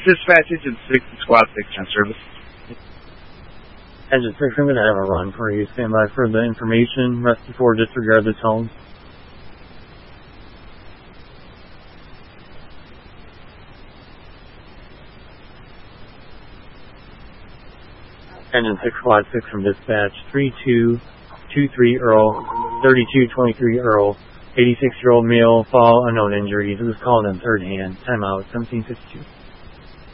Dispatch Engine 6 and Squad 6 on service. Engine 6, I'm going to have a run for you. Stand by for the information. Rest 4, disregard the tone. Engine 6, Squad 6 from dispatch. 3223 Earl, 3223 Earl, 86-year-old male, fall, unknown injuries. It was called in third hand. Timeout, 1752.